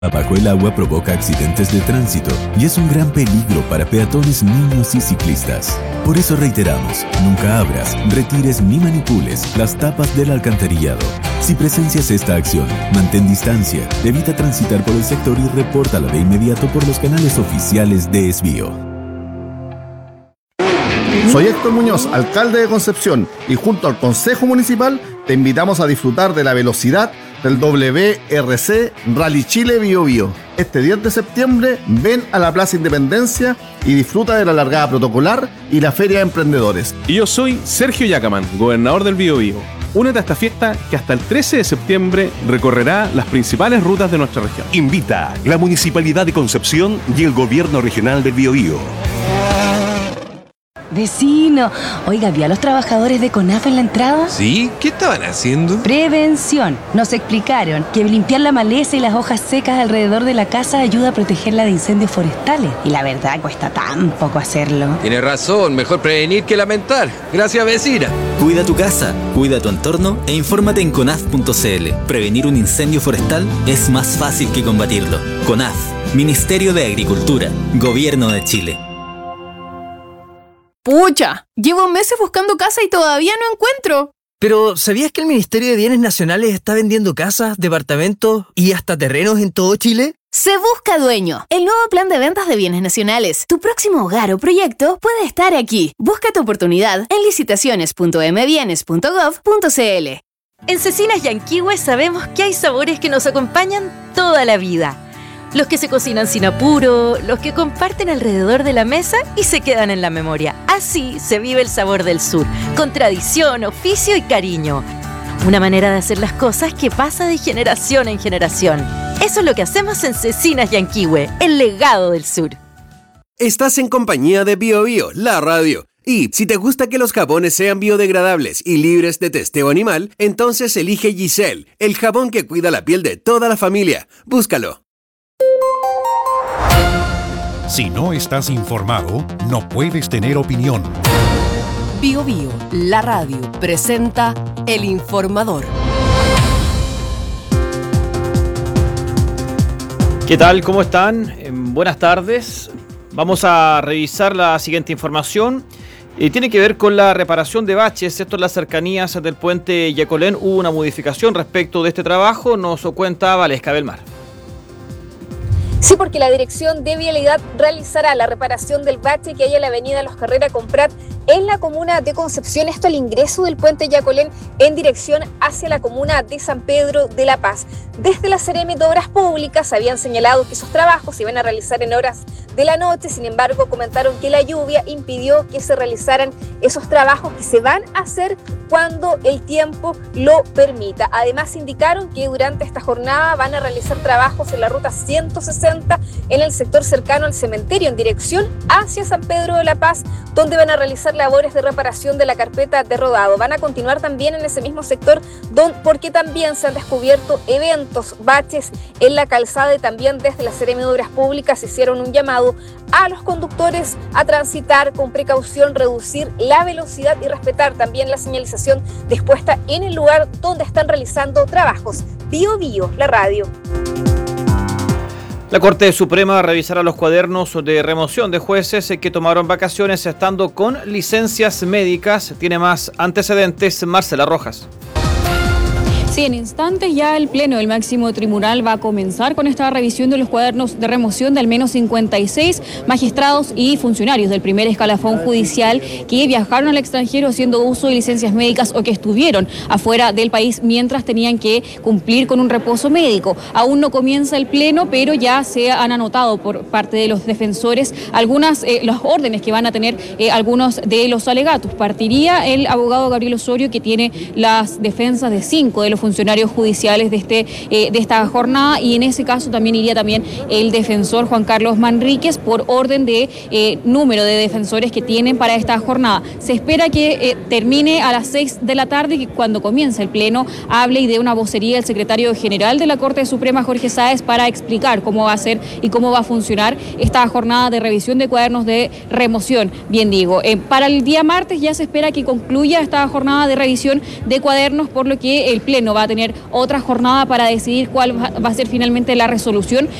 Bajo el agua provoca accidentes de tránsito y es un gran peligro para peatones, niños y ciclistas. Por eso reiteramos, nunca abras, retires ni manipules las tapas del alcantarillado. Si presencias esta acción, mantén distancia, evita transitar por el sector y repórtala de inmediato por los canales oficiales de Esbio. Soy Héctor Muñoz, alcalde de Concepción, y junto al Consejo Municipal te invitamos a disfrutar de la velocidad del WRC Rally Chile Bio Bio. Este 10 de septiembre ven a la Plaza Independencia y disfruta de la largada protocolar y la Feria de Emprendedores. Y yo soy Sergio Yacaman, gobernador del Bio Bio. Únete a esta fiesta que hasta el 13 de septiembre recorrerá las principales rutas de nuestra región. Invita la Municipalidad de Concepción y el Gobierno Regional del Bio Bio. Vecino, oiga, ¿vio a los trabajadores de CONAF en la entrada? ¿Sí? ¿Qué estaban haciendo? Prevención. Nos explicaron que limpiar la maleza y las hojas secas alrededor de la casa ayuda a protegerla de incendios forestales. Y la verdad, cuesta tan poco hacerlo. Tiene razón, mejor prevenir que lamentar. Gracias, vecina. Cuida tu casa, cuida tu entorno e infórmate en conaf.cl. Prevenir un incendio forestal es más fácil que combatirlo. CONAF, Ministerio de Agricultura, Gobierno de Chile. Pucha, llevo meses buscando casa y todavía no encuentro. Pero, ¿sabías que el Ministerio de Bienes Nacionales está vendiendo casas, departamentos y hasta terrenos en todo Chile? Se busca dueño. El nuevo plan de ventas de bienes nacionales. Tu próximo hogar o proyecto puede estar aquí. Busca tu oportunidad en licitaciones.mbienes.gov.cl. En Cecinas Yanquihue sabemos que hay sabores que nos acompañan toda la vida. Los que se cocinan sin apuro, los que comparten alrededor de la mesa y se quedan en la memoria. Así se vive el sabor del sur, con tradición, oficio y cariño. Una manera de hacer las cosas que pasa de generación en generación. Eso es lo que hacemos en Cecinas Yanquihue, el legado del sur. Estás en compañía de Bio Bio, la radio. Y si te gusta que los jabones sean biodegradables y libres de testeo animal, entonces elige Giselle, el jabón que cuida la piel de toda la familia. Búscalo. Si no estás informado, no puedes tener opinión. Bio Bio, la radio, presenta El Informador. ¿Qué tal? ¿Cómo están? Buenas tardes. Vamos a revisar la siguiente información. Tiene que ver con la reparación de baches. Esto en las cercanías del puente Yacolén. Hubo una modificación respecto de este trabajo. Nos cuenta Valesca Belmar. Sí, porque la Dirección de Vialidad realizará la reparación del bache que hay en la avenida Los Carrera con Prat en la comuna de Concepción. Esto al ingreso del puente Yacolén en dirección hacia la comuna de San Pedro de la Paz. Desde la Seremi de Obras Públicas habían señalado que esos trabajos se iban a realizar en horas de la noche. Sin embargo, comentaron que la lluvia impidió que se realizaran esos trabajos que se van a hacer cuando el tiempo lo permita. Además, indicaron que durante esta jornada van a realizar trabajos en la ruta 160 en el sector cercano al cementerio en dirección hacia San Pedro de la Paz, donde van a realizar labores de reparación de la carpeta de rodado. Van a continuar también en ese mismo sector porque también se han descubierto eventos, baches en la calzada, y también desde la Seremi de Obras Públicas hicieron un llamado a los conductores a transitar con precaución, reducir la velocidad y respetar también la señalización dispuesta en el lugar donde están realizando trabajos. Bio Bio, la radio. La Corte Suprema revisará los cuadernos de remoción de jueces que tomaron vacaciones estando con licencias médicas. Tiene más antecedentes Marcela Rojas. Sí, en instantes ya el Pleno del Máximo Tribunal va a comenzar con esta revisión de los cuadernos de remoción de al menos 56 magistrados y funcionarios del primer escalafón judicial que viajaron al extranjero haciendo uso de licencias médicas o que estuvieron afuera del país mientras tenían que cumplir con un reposo médico. Aún no comienza el Pleno, pero ya se han anotado por parte de los defensores algunas las órdenes que van a tener algunos de los alegatos. Partiría el abogado Gabriel Osorio, que tiene las defensas de 5 de los funcionarios judiciales de esta jornada, y en ese caso también iría también el defensor Juan Carlos Manríquez por orden de número de defensores que tienen para esta jornada. Se espera que termine a las 6 de la tarde, y cuando comience el Pleno hable y dé una vocería el secretario general de la Corte Suprema, Jorge Sáez, para explicar cómo va a ser y cómo va a funcionar esta jornada de revisión de cuadernos de remoción. Bien digo, para el día martes ya se espera que concluya esta jornada de revisión de cuadernos, por lo que el Pleno Pleno va a tener otra jornada para decidir cuál va a ser finalmente la resolución,